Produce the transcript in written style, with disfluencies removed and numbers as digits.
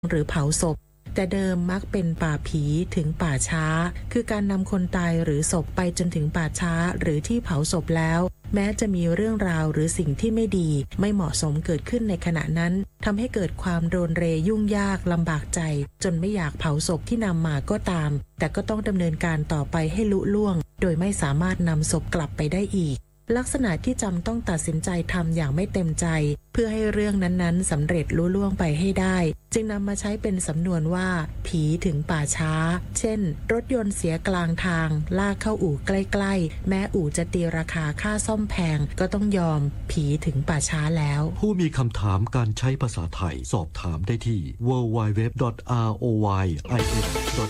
หรือเผาศพแต่เดิมมักเป็นป่าผีถึงป่าช้าคือการนำคนตายหรือศพไปจนถึงป่าช้าหรือที่เผาศพแล้วแม้จะมีเรื่องราวหรือสิ่งที่ไม่ดีไม่เหมาะสมเกิดขึ้นในขณะนั้นทำให้เกิดความโดนเรยุ่งยากลำบากใจจนไม่อยากเผาศพที่นำมาก็ตามแต่ก็ต้องดำเนินการต่อไปให้ลุล่วงโดยไม่สามารถนำศพกลับไปได้อีกลักษณะที่จำต้องตัดสินใจทำอย่างไม่เต็มใจเพื่อให้เรื่องนั้นๆสำเร็จลุล่วงไปให้ได้จึงนำมาใช้เป็นสำนวนว่าผีถึงป่าช้าเช่นรถยนต์เสียกลางทางลากเข้าอู่ใกล้ๆแม้อู่จะตีราคาค่าซ่อมแพงก็ต้องยอมผีถึงป่าช้าแล้วผู้มีคำถามการใช้ภาษาไทยสอบถามได้ที่ www.royis